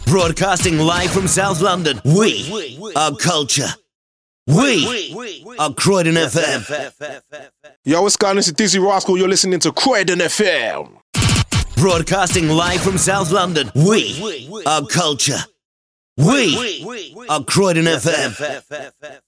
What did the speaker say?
Broadcasting live from South London, we are culture. We are Croydon FM. Yo, what's going on? This is Dizzy Rascal. You're listening to Croydon FM. Broadcasting live from South London, we are culture. We are Croydon FM.